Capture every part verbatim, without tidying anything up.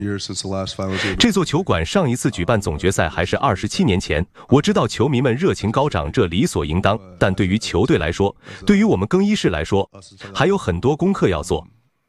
这座球馆上一次举办总决赛还是二十七年前。我知道球迷们热情高涨，这理所应当。但对于球队来说，对于我们更衣室来说，还有很多功课要做。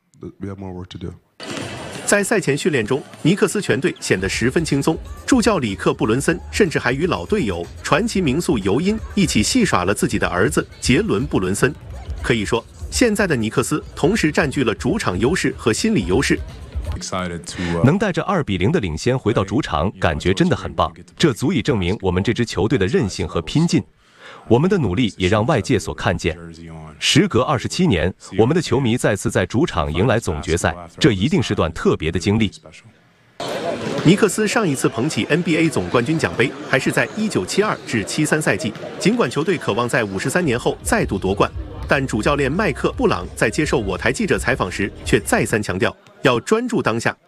在赛前训练中，尼克斯全队显得十分轻松。助教里克·布伦森甚至还与老队友传奇名宿尤因一起戏耍了自己的儿子杰伦·布伦森。可以说，现在的尼克斯同时占据了主场优势和心理优势。 能带着二比零的领先回到主场，感觉真的很棒。这足以证明我们这支球队的韧性和拼劲。我们的努力也让外界所看见。时隔二十七年，我们的球迷再次在主场迎来总决赛，这一定是段特别的经历。 尼克斯上一次捧起 N B A 总冠军奖杯还是在一九七二至七三赛季。尽管球队渴望在五十三年后再度夺冠，但主教练麦克·布朗在接受我台记者采访时却再三强调要专注当下。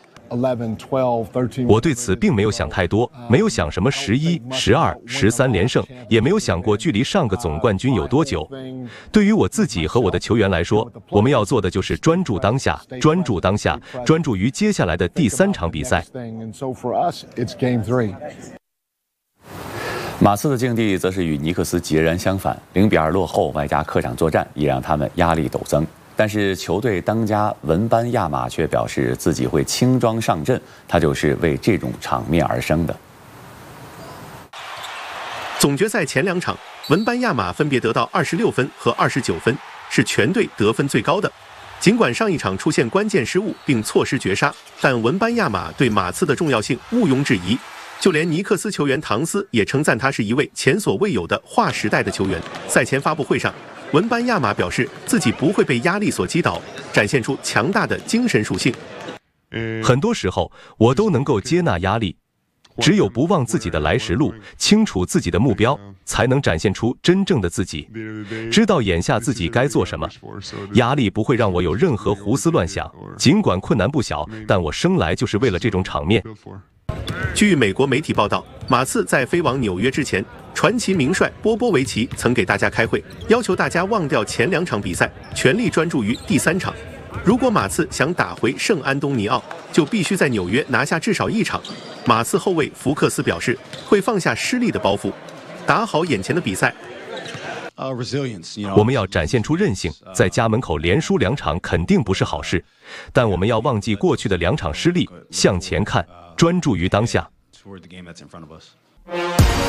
我对此并没有想太多，没有想什么十一、十二、十三连胜，也没有想过距离上个总冠军有多久。对于我自己和我的球员来说，我们要做的就是专注当下，专注当下，专注于接下来的第三场比赛。 马刺的境地则是与尼克斯截然相反，零比二落后，外加客场作战，也让他们压力陡增。但是球队当家文班亚马却表示自己会轻装上阵，他就是为这种场面而生的。 总决赛前两场，文班亚马分别得到二十六分和二十九分，是全队得分最高的。尽管上一场出现关键失误并错失绝杀，但文班亚马对马刺的重要性毋庸置疑。就连尼克斯球员唐斯也称赞他是一位前所未有的划时代的球员。赛前发布会上，文班亚马表示自己不会被压力所击倒，展现出强大的精神属性。 很多时候，我都能够接纳压力，只有不忘自己的来时路，清楚自己的目标，才能展现出真正的自己，知道眼下自己该做什么。压力不会让我有任何胡思乱想，尽管困难不小，但我生来就是为了这种场面。 据美国媒体报道，马刺在飞往纽约之前，传奇名帅波波维奇曾给大家开会，要求大家忘掉前两场比赛，全力专注于第三场。如果马刺想打回圣安东尼奥，就必须在纽约拿下至少一场。马刺后卫福克斯表示，会放下失利的包袱，打好眼前的比赛。 我们要展现出韧性，在家门口连输两场肯定不是好事，但我们要忘记过去的两场失利，向前看，专注于当下。